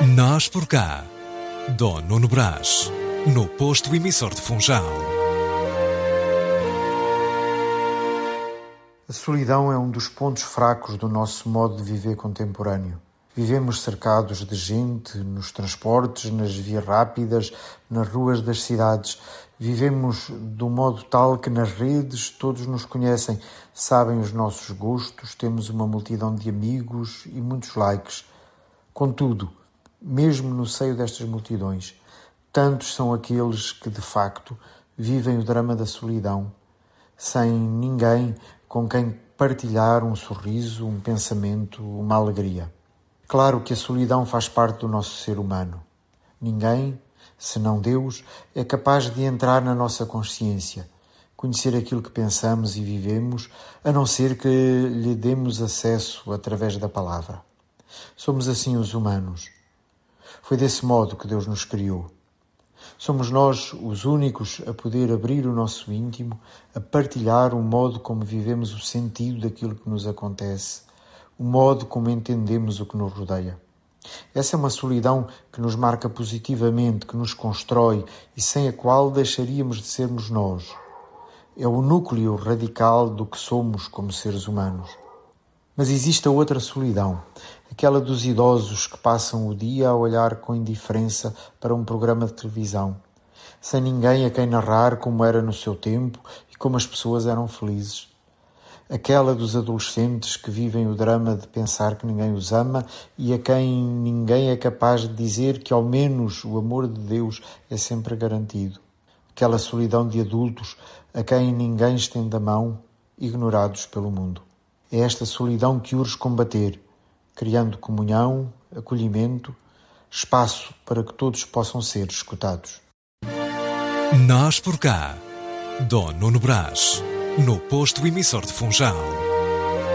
Nós por cá, Dom Nuno Brás, no posto emissor de Funchal. A solidão é um dos pontos fracos do nosso modo de viver contemporâneo. Vivemos cercados de gente, nos transportes, nas vias rápidas, nas ruas das cidades. Vivemos de um modo tal que nas redes todos nos conhecem, sabem os nossos gostos, temos uma multidão de amigos e muitos likes. Contudo, mesmo no seio destas multidões, tantos são aqueles que, de facto, vivem o drama da solidão, sem ninguém com quem partilhar um sorriso, um pensamento, uma alegria. Claro que a solidão faz parte do nosso ser humano. Ninguém, senão Deus, é capaz de entrar na nossa consciência, conhecer aquilo que pensamos e vivemos, a não ser que lhe demos acesso através da palavra. Somos assim os humanos. Foi desse modo que Deus nos criou. Somos nós os únicos a poder abrir o nosso íntimo, a partilhar o modo como vivemos o sentido daquilo que nos acontece, o modo como entendemos o que nos rodeia. Essa é uma solidão que nos marca positivamente, que nos constrói e sem a qual deixaríamos de sermos nós. É o núcleo radical do que somos como seres humanos. Mas existe a outra solidão, aquela dos idosos que passam o dia a olhar com indiferença para um programa de televisão, sem ninguém a quem narrar como era no seu tempo e como as pessoas eram felizes. Aquela dos adolescentes que vivem o drama de pensar que ninguém os ama e a quem ninguém é capaz de dizer que ao menos o amor de Deus é sempre garantido. Aquela solidão de adultos a quem ninguém estende a mão, ignorados pelo mundo. É esta solidão que urge combater, criando comunhão, acolhimento, espaço para que todos possam ser escutados. Nós por cá, Dom Nuno Brás, no posto emissor de Funchal.